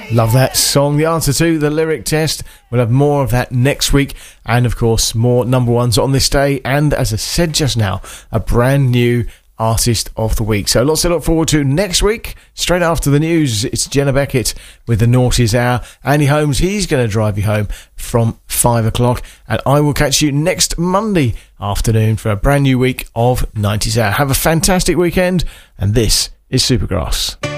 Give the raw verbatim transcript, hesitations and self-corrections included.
Love that song. The answer to the lyric test. We'll have more of that next week. And, of course, more number ones on this day. And, as I said just now, a brand new Artist of the Week. So lots to look forward to next week. Straight after the news, it's Jenna Beckett with the Naughties Hour. Andy Holmes, he's going to drive you home from five o'clock. And I will catch you next Monday afternoon for a brand new week of nineties Hour. Have a fantastic weekend. And this is Supergrass.